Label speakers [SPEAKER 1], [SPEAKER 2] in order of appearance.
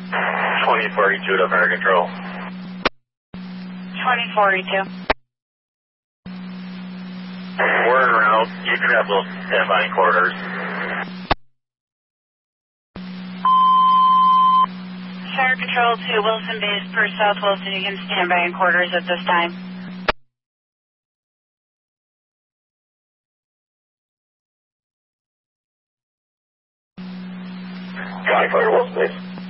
[SPEAKER 1] 2042 to Fire Control.
[SPEAKER 2] 2042.
[SPEAKER 1] We're en route. You can have those standby quarters.
[SPEAKER 2] Fire Control to Wilson Base per South Wilson. You can stand by in quarters at this time.
[SPEAKER 1] Fire Wilson Base.